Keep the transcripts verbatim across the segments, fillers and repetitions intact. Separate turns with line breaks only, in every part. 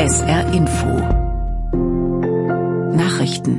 S R Info Nachrichten.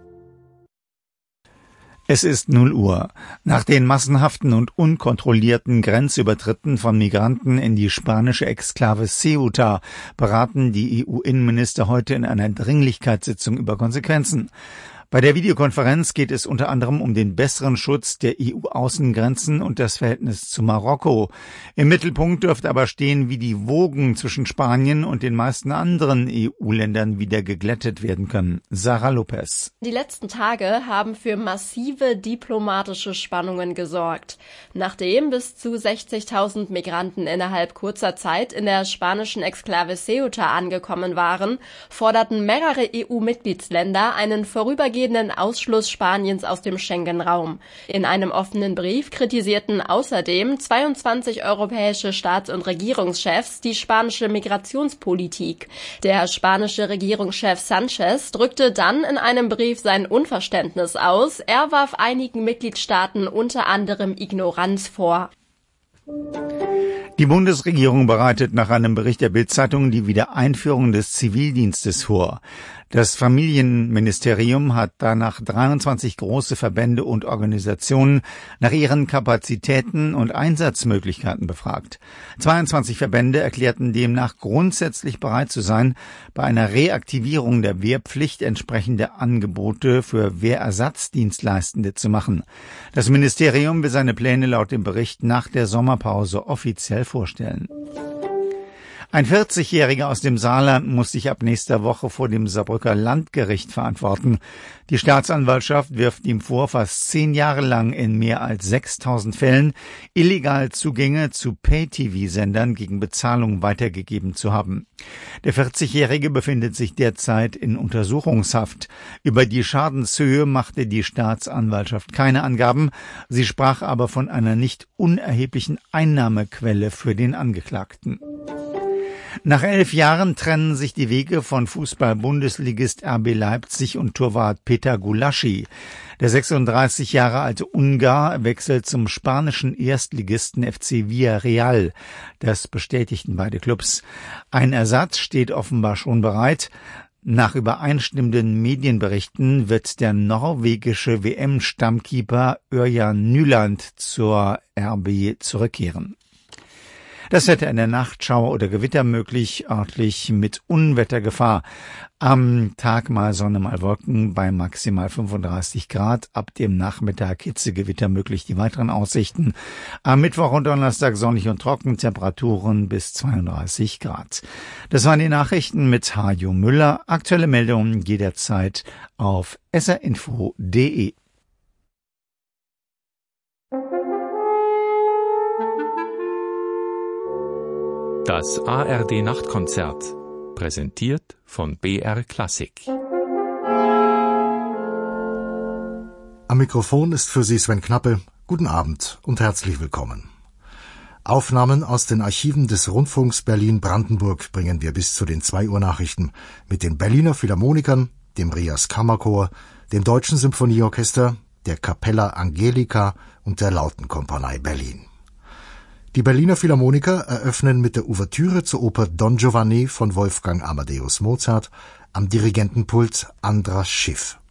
Es ist null Uhr. Nach den massenhaften und unkontrollierten Grenzübertritten von Migranten in die spanische Exklave Ceuta beraten die E U-Innenminister heute in einer Dringlichkeitssitzung über Konsequenzen. Bei der Videokonferenz geht es unter anderem um den besseren Schutz der E U-Außengrenzen und das Verhältnis zu Marokko. Im Mittelpunkt dürfte aber stehen, wie die Wogen zwischen Spanien und den meisten anderen E U-Ländern wieder geglättet werden können. Sarah Lopez.
Die letzten Tage haben für massive diplomatische Spannungen gesorgt. Nachdem bis zu sechzigtausend Migranten innerhalb kurzer Zeit in der spanischen Exklave Ceuta angekommen waren, forderten mehrere E U-Mitgliedsländer einen vorübergehenden Ausschluss Spaniens aus dem Schengen-Raum. In einem offenen Brief kritisierten außerdem zweiundzwanzig europäische Staats- und Regierungschefs die spanische Migrationspolitik. Der spanische Regierungschef Sanchez drückte dann in einem Brief sein Unverständnis aus. Er warf einigen Mitgliedstaaten unter anderem Ignoranz vor.
Die Bundesregierung bereitet nach einem Bericht der Bild-Zeitung die Wiedereinführung des Zivildienstes vor. Das Familienministerium hat danach dreiundzwanzig große Verbände und Organisationen nach ihren Kapazitäten und Einsatzmöglichkeiten befragt. zweiundzwanzig Verbände erklärten demnach grundsätzlich bereit zu sein, bei einer Reaktivierung der Wehrpflicht entsprechende Angebote für Wehrersatzdienstleistende zu machen. Das Ministerium will seine Pläne laut dem Bericht nach der Sommerpause offiziell vorstellen. Ein vierzigjähriger aus dem Saarland muss sich ab nächster Woche vor dem Saarbrücker Landgericht verantworten. Die Staatsanwaltschaft wirft ihm vor, fast zehn Jahre lang in mehr als sechstausend Fällen illegal Zugänge zu Pay-T V-Sendern gegen Bezahlung weitergegeben zu haben. Der vierzigjährige befindet sich derzeit in Untersuchungshaft. Über die Schadenshöhe machte die Staatsanwaltschaft keine Angaben. Sie sprach aber von einer nicht unerheblichen Einnahmequelle für den Angeklagten. Nach elf Jahren trennen sich die Wege von Fußball-Bundesligist R B Leipzig und Torwart Peter Gulaschi. Der sechsunddreißig Jahre alte Ungar wechselt zum spanischen Erstligisten F C Villarreal. Das bestätigten beide Clubs. Ein Ersatz steht offenbar schon bereit. Nach übereinstimmenden Medienberichten wird der norwegische W M-Stammkeeper Ørjan Nyland zur R B zurückkehren. Das Wetter in der Nacht, Schauer oder Gewitter möglich, örtlich mit Unwettergefahr. Am Tag mal Sonne, mal Wolken bei maximal fünfunddreißig Grad. Ab dem Nachmittag Hitzegewitter möglich. Die weiteren Aussichten: am Mittwoch und Donnerstag sonnig und trocken, Temperaturen bis zweiunddreißig Grad. Das waren die Nachrichten mit Hajo Müller. Aktuelle Meldungen jederzeit auf s r info punkt d e.
Das A R D-Nachtkonzert, präsentiert von B R Klassik.
Am Mikrofon ist für Sie Sven Knappe. Guten Abend und herzlich willkommen. Aufnahmen aus den Archiven des Rundfunks Berlin-Brandenburg bringen wir bis zu den zwei Uhr Nachrichten mit den Berliner Philharmonikern, dem Rias Kammerchor, dem Deutschen Symphonieorchester, der Capella Angelica und der Lautenkompanie Berlin. Die Berliner Philharmoniker eröffnen mit der Ouvertüre zur Oper Don Giovanni von Wolfgang Amadeus Mozart, am Dirigentenpult Andras Schiff.